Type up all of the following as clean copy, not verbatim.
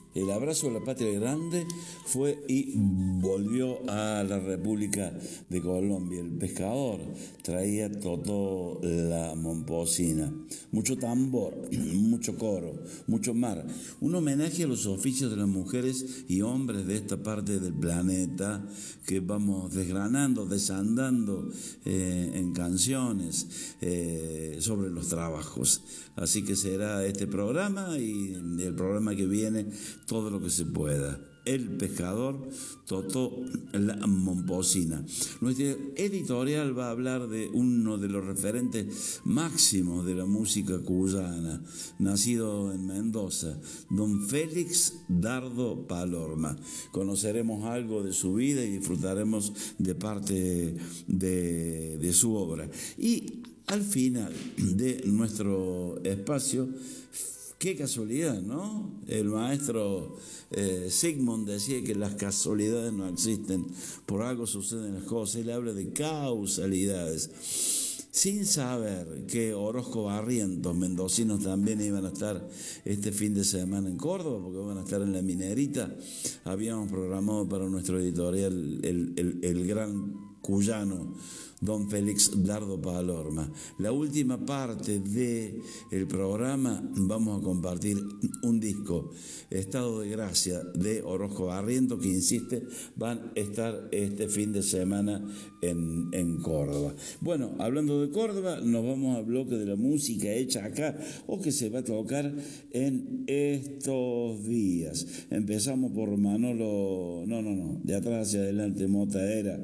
El abrazo a la patria grande fue y volvió a la República de Colombia. El pescador traía todo la momposina, mucho tambor, mucho coro, mucho mar. Un homenaje a los oficios de las mujeres y hombres de esta parte del planeta que vamos desgranando, desandando en canciones sobre los trabajos. Así que será este programa y el programa que viene todo lo que se pueda. El pescador, Totó la momposina. Nuestra editorial va a hablar de uno de los referentes máximos de la música cuyana, nacido en Mendoza, don Félix Dardo Palorma. Conoceremos algo de su vida y disfrutaremos de parte de su obra. Y al final de nuestro espacio, qué casualidad, ¿no? El maestro Sigmund decía que las casualidades no existen, por algo suceden las cosas. Él habla de causalidades. Sin saber que Orozco Barrientos, mendocinos, también iban a estar este fin de semana en Córdoba, porque van a estar en La Minerita, habíamos programado para nuestro editorial el gran cuyano don Félix Dardo Palorma. La última parte del programa vamos a compartir un disco, Estado de Gracia, de Orozco Barrientos, que insiste, van a estar este fin de semana en Córdoba. Bueno, hablando de Córdoba, nos vamos al bloque de la música hecha acá o que se va a tocar en estos días. Empezamos por Manolo, de atrás hacia adelante, Mota era.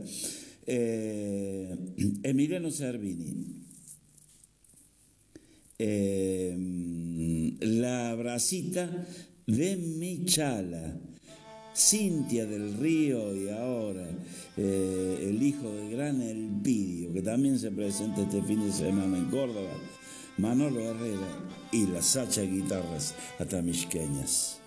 Emiliano Cervini, La Bracita de Michala, Cintia del Río y ahora el hijo del gran Elpidio, que también se presenta este fin de semana en Córdoba, Manolo Herrera y las Sacha Guitarras Atamishqueñas.